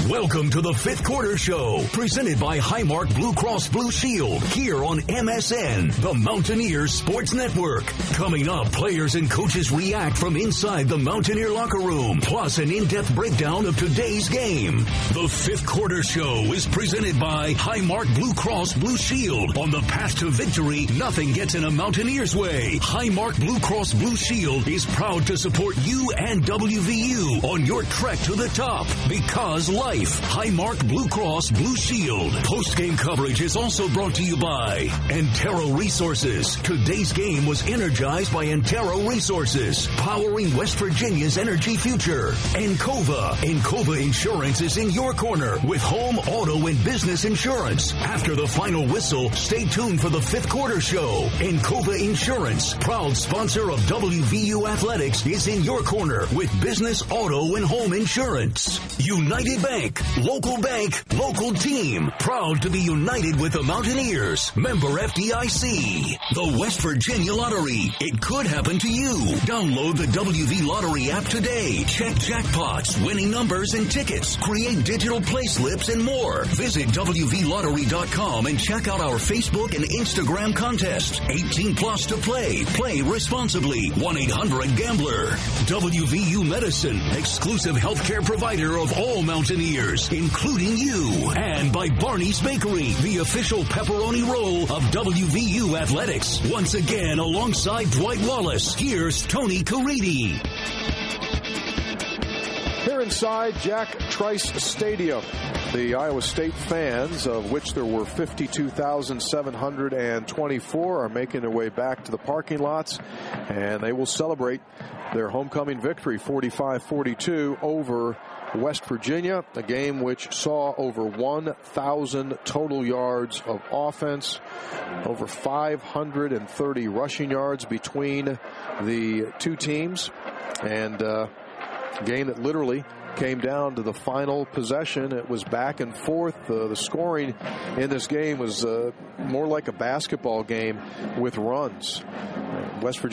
Welcome to the Fifth Quarter Show, presented by Highmark Blue Cross Blue Shield, here on MSN, the Mountaineers Sports Network. Coming up, players and coaches react from inside the Mountaineer locker room, plus an in-depth breakdown of today's game. The Fifth Quarter Show is presented by Highmark Blue Cross Blue Shield. On the path to victory, nothing gets in a Mountaineer's way. Highmark Blue Cross Blue Shield is proud to support you and WVU on your trek to the top, because life. Highmark Blue Cross Blue Shield. Post-game coverage is also brought to you by Antero Resources. Today's game was energized by Antero Resources, powering West Virginia's energy future. Encova. Encova Insurance is in your corner with home, auto, and business insurance. After the final whistle, stay tuned for the Fifth Quarter Show. Encova Insurance, proud sponsor of WVU Athletics, is in your corner with business, auto, and home insurance. United Bank, local bank, local team. Proud to be united with the Mountaineers. Member FDIC. The West Virginia Lottery. It could happen to you. Download the WV Lottery app today. Check jackpots, winning numbers, and tickets. Create digital play slips and more. Visit WVLottery.com and check out our Facebook and Instagram contests. 18 plus to play. Play responsibly. 1-800-GAMBLER. WVU Medicine, exclusive healthcare provider of all Mountaineers, including you. And by Barney's Bakery, the official pepperoni roll of WVU Athletics. Once again, alongside Dwight Wallace, here's Tony Caridi. Here inside Jack Trice Stadium, the Iowa State fans, of which there were 52,724, are making their way back to the parking lots, and they will celebrate their homecoming victory, 45-42 over West Virginia, a game which saw over 1,000 total yards of offense, over 530 rushing yards between the two teams, and a game that literally came down to the final possession. It was back and forth. The scoring in this game was more like a basketball game with runs. West Virginia